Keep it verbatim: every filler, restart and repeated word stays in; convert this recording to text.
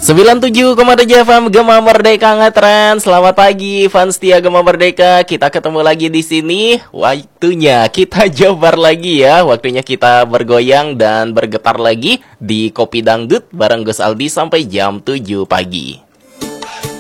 sembilan puluh tujuh koma tujuh F M Gema Merdeka ngetren. Selamat pagi fans setia Gema Merdeka. Kita ketemu lagi di sini. Waktunya kita jabar lagi ya. Waktunya kita bergoyang dan bergetar lagi di Kopi Dangdut bareng Gus Aldi sampai jam tujuh pagi.